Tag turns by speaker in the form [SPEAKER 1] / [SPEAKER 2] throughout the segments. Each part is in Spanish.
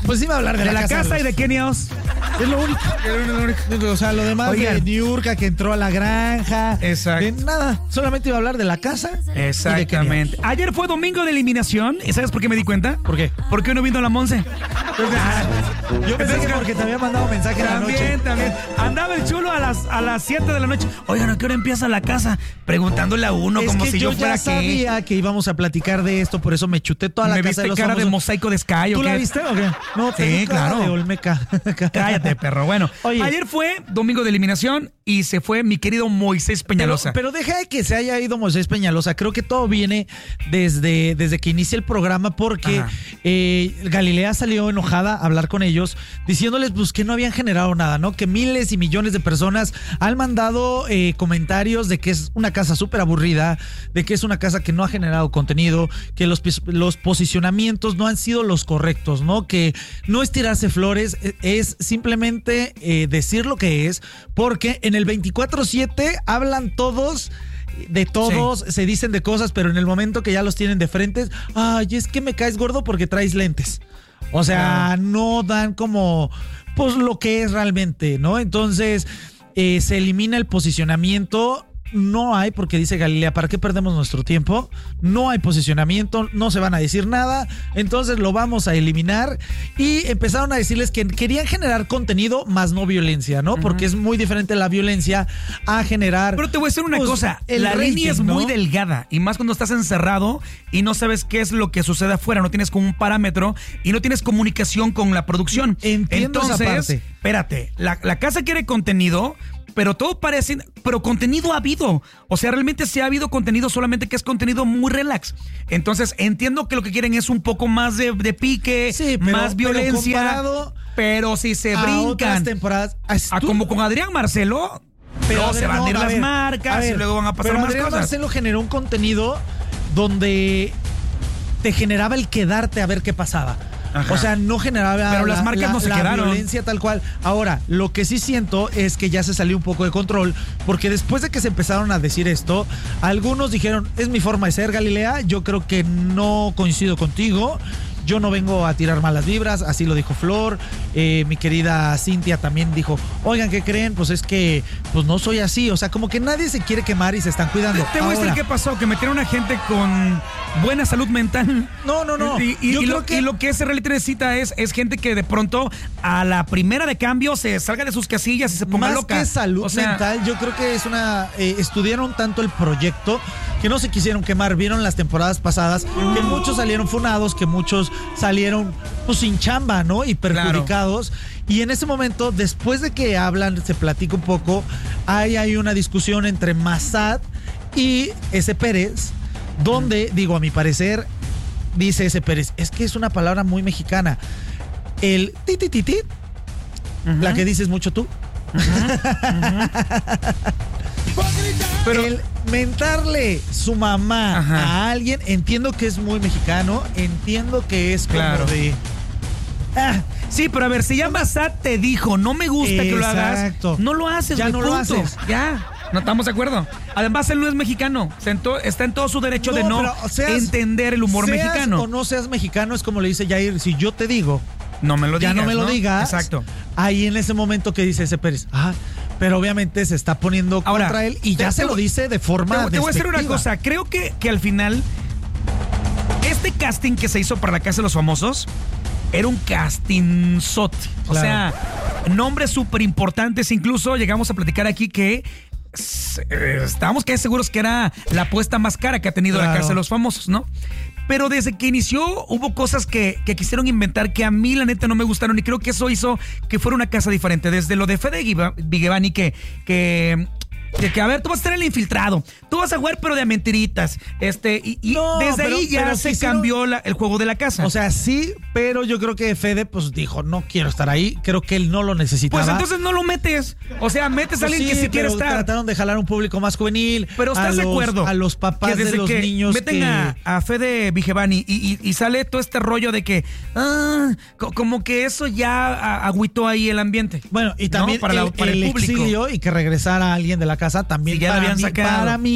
[SPEAKER 1] Pues sí va a hablar de
[SPEAKER 2] la casa y de Kenios.
[SPEAKER 1] Es lo único. O sea, lo demás. Oigan. De Niurka que entró a la granja.
[SPEAKER 2] Exacto.
[SPEAKER 1] De nada. Solamente iba a hablar de la casa.
[SPEAKER 2] Exactamente. Ayer fue domingo de eliminación. ¿Y sabes por qué me di cuenta?
[SPEAKER 1] ¿Por qué?
[SPEAKER 2] Porque hoy no vino la Monse.
[SPEAKER 1] Yo pensé que porque te había mandado mensaje en la noche.
[SPEAKER 2] También. Andaba el chulo a las 7 de la noche. Oigan, ¿a qué hora empieza la casa? Preguntándole a uno
[SPEAKER 1] es
[SPEAKER 2] como
[SPEAKER 1] que
[SPEAKER 2] si yo fuera
[SPEAKER 1] ya sabía que íbamos a platicar de esto, por eso me chuté toda la casa de los
[SPEAKER 2] cara
[SPEAKER 1] famosos.
[SPEAKER 2] de Mosaico de Sky.
[SPEAKER 1] ¿Tú la viste o qué? No,
[SPEAKER 2] sí, claro.
[SPEAKER 1] De Olmeca.
[SPEAKER 2] Cállate, perro. Bueno, ayer fue domingo de eliminación y se fue mi querido Moisés Peñalosa.
[SPEAKER 1] Pero deja de que se haya ido Moisés Peñalosa. Creo que todo viene desde que inicia el programa porque Galilea salió enojada a hablar con ellos diciéndoles pues que no habían generado nada, ¿no? Que miles y millones de personas han mandado comentarios de que es una casa súper aburrida, de que es una casa que no ha generado contenido, que los posicionamientos no han sido los correctos, ¿no? Que no es tirarse flores, es simplemente decir lo que es, porque en el 24/7 hablan todos de todos, se dicen de cosas, pero en el momento que ya los tienen de frente, ay, es que me caes gordo porque traes lentes. O sea, no dan como pues lo que es realmente, ¿no? Entonces se elimina el posicionamiento. No hay, porque dice Galilea, ¿para qué perdemos nuestro tiempo? No hay posicionamiento, no se van a decir nada, entonces lo vamos a eliminar. Y empezaron a decirles que querían generar contenido más no violencia, ¿no? Porque es muy diferente la violencia a generar...
[SPEAKER 2] Pero te voy a decir una cosa, la línea es muy delgada, y más cuando estás encerrado y no sabes qué es lo que sucede afuera, no tienes como un parámetro y no tienes comunicación con la producción.
[SPEAKER 1] Entiendo esa parte.
[SPEAKER 2] Espérate, la casa quiere contenido, pero todo parece, pero contenido ha habido. O sea, realmente sí ha habido contenido, solamente que es contenido muy relax. Entonces, entiendo que lo que quieren es un poco más de pique, más violencia. Pero si se brincan
[SPEAKER 1] otras temporadas,
[SPEAKER 2] como con Adrián Marcelo, pero se van a ir las marcas y luego van a pasar más
[SPEAKER 1] Adrián
[SPEAKER 2] cosas.
[SPEAKER 1] Marcelo generó un contenido donde te generaba el quedarte a ver qué pasaba. Ajá. O sea, no generaba
[SPEAKER 2] pero las marcas no se quedaron.
[SPEAKER 1] Violencia tal cual. Ahora, lo que sí siento es que ya se salió un poco de control, porque después de que se empezaron a decir esto, algunos dijeron, es mi forma de ser, Galilea, yo creo que no coincido contigo. Yo no vengo a tirar malas vibras, así lo dijo Flor. Mi querida Cintia también dijo, oigan, ¿qué creen? Pues es que pues no soy así. O sea, como que nadie se quiere quemar y se están cuidando.
[SPEAKER 2] Te voy a decir qué pasó, que metieron a gente con buena salud mental.
[SPEAKER 1] No.
[SPEAKER 2] Y lo que ese reality necesita es gente que de pronto a la primera de cambio se salga de sus casillas y se ponga loca.
[SPEAKER 1] Más que salud mental, yo creo que es una... estudiaron tanto el proyecto que no se quisieron quemar. Vieron las temporadas pasadas que muchos salieron funados, que muchos salieron pues sin chamba, ¿no? Y perjudicados. Claro. Y en ese momento, después de que hablan, se platica un poco, hay una discusión entre Massad y ese Pérez, donde, digo, a mi parecer, dice ese Pérez, es que es una palabra muy mexicana. El titititit, la que dices mucho tú. Pero el mentarle su mamá a alguien, entiendo que es muy mexicano, entiendo que es como de...
[SPEAKER 2] sí, pero a ver, si ya Massad te dijo, no me gusta que lo hagas, no lo haces,
[SPEAKER 1] ya no lo haces.
[SPEAKER 2] Ya, no estamos de acuerdo. Además, él no es mexicano, está en todo su derecho de no entender el humor mexicano.
[SPEAKER 1] O no seas mexicano, es como le dice Jair, si yo te digo...
[SPEAKER 2] No me lo digas.
[SPEAKER 1] Ya no me lo digas.
[SPEAKER 2] Exacto.
[SPEAKER 1] Ahí en ese momento que dice ese Pérez, pero obviamente se está poniendo contra él y ya se lo dice de forma
[SPEAKER 2] te voy a decir una cosa, creo que al final este casting que se hizo para la Casa de los Famosos era un castingzote. Claro. O sea, nombres súper importantes, incluso llegamos a platicar aquí que estábamos casi seguros que era la apuesta más cara que ha tenido la Casa de los Famosos, ¿no? Pero desde que inició hubo cosas que quisieron inventar que a mí la neta no me gustaron y creo que eso hizo que fuera una casa diferente. Desde lo de Fede Vigevani que a ver, tú vas a ser el infiltrado, tú vas a jugar pero de mentiritas, desde ahí ya se cambió el juego de la casa.
[SPEAKER 1] O sea, sí, pero yo creo que Fede pues dijo, no quiero estar ahí, creo que él no lo necesitaba.
[SPEAKER 2] Pues entonces no lo metes, o sea, metes a alguien que sí quiere estar.
[SPEAKER 1] Trataron de jalar un público más juvenil.
[SPEAKER 2] Pero ¿estás de acuerdo?
[SPEAKER 1] A los papás de los niños
[SPEAKER 2] meten a Fede Vigevani y sale todo este rollo de que como que eso ya agüitó ahí el ambiente.
[SPEAKER 1] Bueno, y también
[SPEAKER 2] para el público.
[SPEAKER 1] Exilio y que regresara alguien de la casa también
[SPEAKER 2] sí, para mí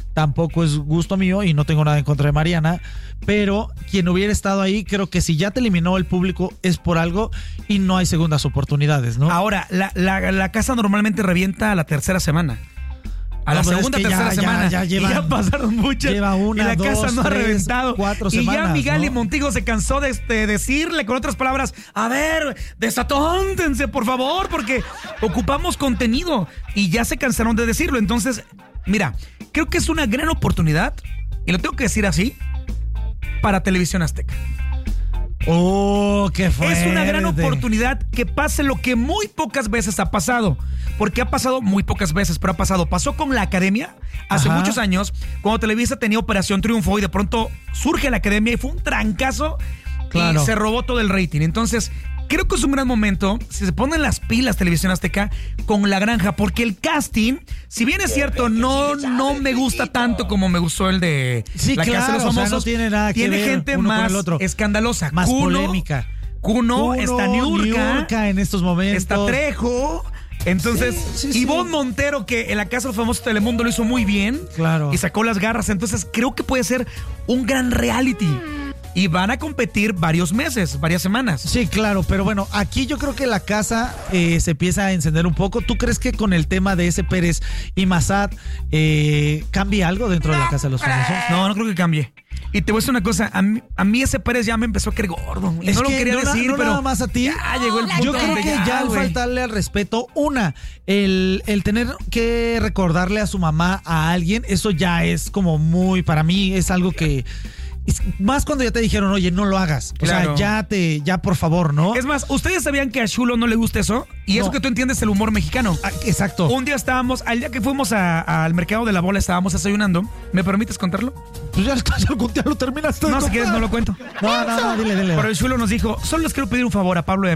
[SPEAKER 1] tampoco es gusto mío y no tengo nada en contra de Mariana, pero quien hubiera estado ahí, creo que si ya te eliminó el público es por algo y no hay segundas oportunidades, ¿no?
[SPEAKER 2] Ahora, la casa normalmente revienta a la tercera semana. A la segunda, tercera semana. Ya pasaron muchas.
[SPEAKER 1] Lleva una,
[SPEAKER 2] y la
[SPEAKER 1] dos,
[SPEAKER 2] casa no ha reventado.
[SPEAKER 1] 4
[SPEAKER 2] y
[SPEAKER 1] semanas,
[SPEAKER 2] ya Miguel, ¿no? Y Montijo se cansó de decirle con otras palabras, a ver, desatóntense, por favor, porque ocupamos contenido. Y ya se cansaron de decirlo. Entonces, mira, creo que es una gran oportunidad, y lo tengo que decir así, para Televisión Azteca.
[SPEAKER 1] ¡Oh, qué fuerte!
[SPEAKER 2] Es una gran oportunidad que pase lo que muy pocas veces ha pasado. Porque ha pasado muy pocas veces, pero ha pasado. Pasó con La Academia hace muchos años, cuando Televisa tenía Operación Triunfo y de pronto surge La Academia y fue un trancazo y se robó todo el rating. Entonces, creo que es un gran momento si se ponen las pilas Televisión Azteca con La Granja, porque el casting, si bien es cierto, no me gusta tanto como me gustó el de La Casa de los Famosos.
[SPEAKER 1] No tiene nada que ver
[SPEAKER 2] gente
[SPEAKER 1] uno
[SPEAKER 2] más
[SPEAKER 1] con el otro.
[SPEAKER 2] Escandalosa,
[SPEAKER 1] más polémica.
[SPEAKER 2] Kuno, está Niurka
[SPEAKER 1] en estos momentos.
[SPEAKER 2] Está Trejo. Entonces, Ivonne Montero, que en La Casa de los Famosos Telemundo lo hizo muy bien.
[SPEAKER 1] Claro.
[SPEAKER 2] Y sacó las garras. Entonces, creo que puede ser un gran reality. Y van a competir varios meses, varias semanas.
[SPEAKER 1] Sí, claro, pero bueno, aquí yo creo que la casa se empieza a encender un poco. ¿Tú crees que con el tema de ese Pérez y Massad cambie algo dentro de La Casa de los Famosos?
[SPEAKER 2] No creo que cambie. Y te voy a decir una cosa, a mí ese Pérez ya me empezó a querer gordo. Y no lo quería decir, pero
[SPEAKER 1] nada más a ti.
[SPEAKER 2] Ya llegó el punto.
[SPEAKER 1] Yo creo que ya al faltarle al respeto, el tener que recordarle a su mamá a alguien, eso ya es como muy, para mí es algo que... Más cuando ya te dijeron, oye, no lo hagas. O sea, ya por favor, ¿no?
[SPEAKER 2] Es más, ¿ustedes sabían que a Chulo no le gusta eso? Y eso que tú entiendes el humor mexicano.
[SPEAKER 1] Exacto.
[SPEAKER 2] Un día al día que fuimos al mercado de la bola, estábamos desayunando. ¿Me permites contarlo?
[SPEAKER 1] Pues ya lo terminaste.
[SPEAKER 2] No, si quieres no lo cuento.
[SPEAKER 1] No, dile.
[SPEAKER 2] Pero el Chulo nos dijo, solo les quiero pedir un favor a Pablo y a